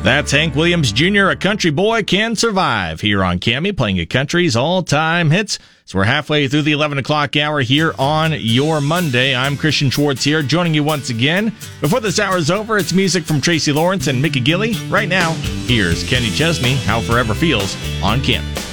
That's Hank Williams Jr., A Country Boy Can Survive, here on Cammy, playing a country's all-time hits. So we're halfway through the 11 o'clock hour here on your Monday. I'm Christian Schwartz here, joining you once again. Before this hour is over, it's music from Tracy Lawrence and Mickey Gilley. Right now, here's Kenny Chesney, How Forever Feels, on Cammy.